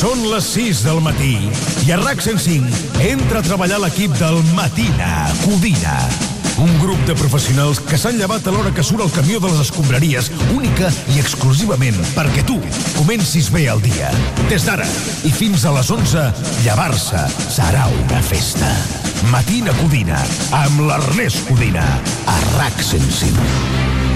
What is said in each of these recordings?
Són les 6 del matí i a RAC 105 entra a treballar l'equip del Matina Codina. Un grup de professionals que s'han llevat a l'hora que surt el camió de les escombraries, única i exclusivament perquè tu comencis bé el dia. Des d'ara i fins a les 11, llevar-se serà una festa. Matina Codina, amb l'Ernest Codina, a RAC 105.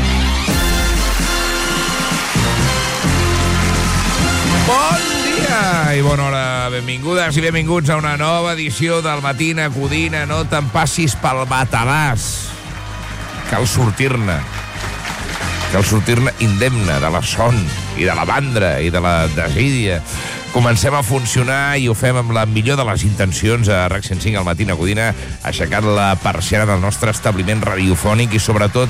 Bon dia i bona hora, benvingudes i benvinguts a una nova edició del Matina Codina. No te'n passis pel matalàs. Cal sortir-ne indemne de la son i de la mandra i de la desídia. Comencem a funcionar i ho fem amb la millor de les intencions a RAC 105 al Matina Codina, aixecant la persiana del nostre establiment radiofònic i sobretot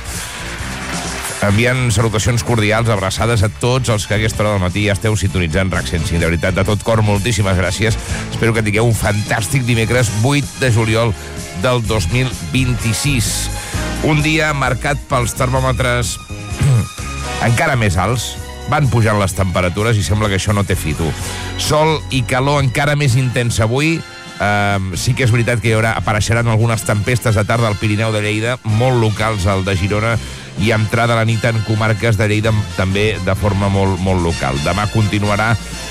enviant salutacions cordials, abraçades a tots els que a aquesta hora del matí ja esteu sintonitzant RAC 105. De veritat, de tot cor, moltíssimes gràcies. Espero que tingueu un fantàstic dimecres 8 de juliol del 2026. Un dia marcat pels termòmetres encara més alts. Van pujant les temperatures i sembla que això no té fi, tu. Sol i calor encara més intensa avui. Sí que és veritat que apareixeran algunes tempestes a tarda al Pirineu de Lleida, molt locals al de Girona, i entrada a la nit en comarques de Lleida també de forma molt local. Demà continuarà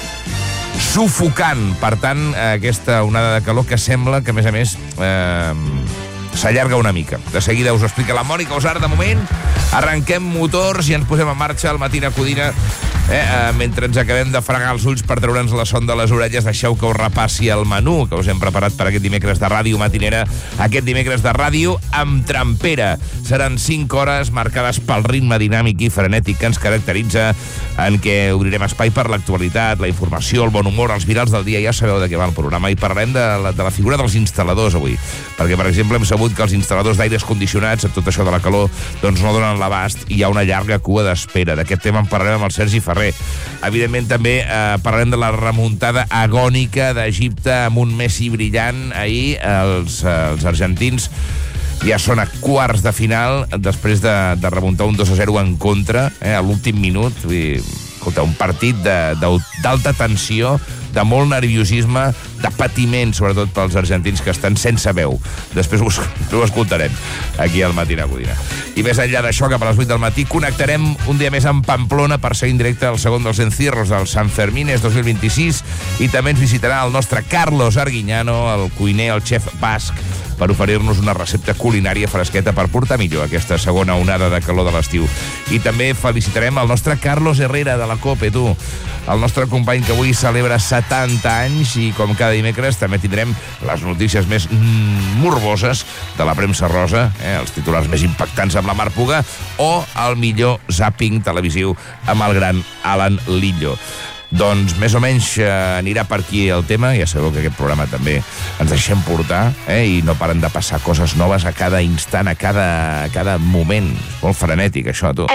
sufocant, per tant, aquesta onada de calor que sembla que, a més, s'allarga una mica. De seguida us ho explica la Mònica Usar. De moment, arrenquem motors i ens posem en marxa al Matina Codina. Mentre ens acabem de fregar els ulls per treure'ns la son de les orelles, deixeu que us repassi el menú que us hem preparat per aquest dimecres de ràdio matinera, aquest dimecres de ràdio amb trampera. Seran 5 hores marcades pel ritme dinàmic i frenètic que ens caracteritza, en què obrirem espai per l'actualitat, la informació, el bon humor, els virals del dia. Ja sabeu de què va el programa i parlarem de la figura dels instal·ladors avui, perquè, per exemple, hem sabut que els instal·ladors d'aires condicionats, amb tot això de la calor, doncs no donen l'abast i hi ha una llarga cua d'espera. D'aquest tema en parlarem amb el Sergi Ferrer. Evidentment també parlarem de la remuntada agònica d'Egipte amb un Messi brillant. Ahir els argentins ja són a quarts de final després de remuntar un 2-0 en contra a l'últim minut. Escolta, un partit d'alta tensió, de molt nerviosisme, de patiment, sobretot pels argentins que estan sense veu. Després ho escoltarem aquí al Matina Codina. I més enllà d'això, cap a les 8 del matí, connectarem un dia més amb Pamplona per seguir en directe el segon dels encierros del San Fermines 2026 i també ens visitarà el nostre Carlos Arguiñano, el cuiner, el xef basc, per oferir-nos una recepta culinària fresqueta per portar millor aquesta segona onada de calor de l'estiu. I també felicitarem el nostre Carlos Herrera de la COPE, tu, el nostre company que avui celebra 70 anys i com cada dimecres també tindrem les notícies més morboses de la premsa rosa, els titulars més impactants amb la Mar Puga o el millor zàping televisiu amb el gran Alan Lillo. Doncs més o menys anirà per aquí el tema. Ja sabeu que aquest programa també ens deixem portar i no paren de passar coses noves a cada instant, a cada moment. És molt frenètic, això, tu.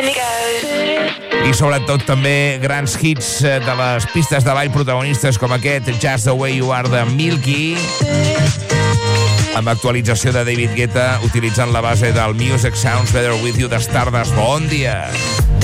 I sobretot també grans hits de les pistes de ball protagonistes com aquest Just the Way You Are de Milky, amb actualització de David Guetta utilitzant la base del Music Sounds Better With You de Stardust. Bon dia!